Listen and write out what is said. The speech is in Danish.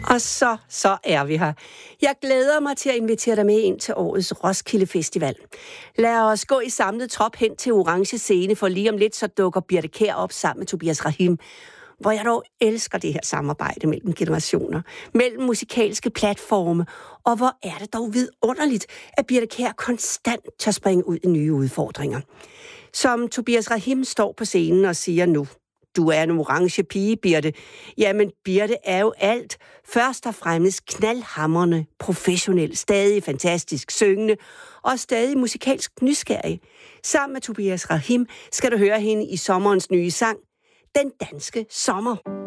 Og så er vi her. Jeg glæder mig til at invitere dig med ind til årets Roskilde Festival. Lad os gå i samlet trop hen til Orange Scene, for lige om lidt så dukker Birthe Kjær op sammen med Tobias Rahim. Hvor jeg dog elsker det her samarbejde mellem generationer, mellem musikalske platforme, og hvor er det dog vidunderligt, at Birthe Kjær konstant tør springe ud i nye udfordringer. Som Tobias Rahim står på scenen og siger nu: "Du er en orange pige, Birthe." Jamen, Birthe er jo alt. Først og fremmest knaldhamrende, professionel, stadig fantastisk syngende og stadig musikalsk nysgerrig. Sammen med Tobias Rahim skal du høre hende i sommerens nye sang, Den Danske Sommer.